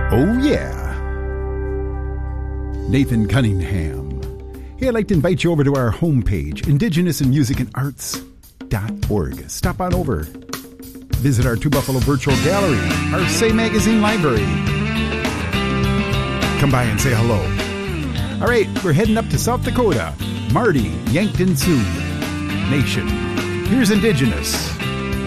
Oh, yeah. Nathan Cunningham. Hey, I'd like to invite you over to our homepage, indigenousinmusicandarts.org. Stop on over. Visit our Two Buffalo Virtual Gallery, our Say Magazine Library. Come by and say hello. All right, we're heading up to South Dakota. Marty, Yankton Sioux Nation. Here's Indigenous.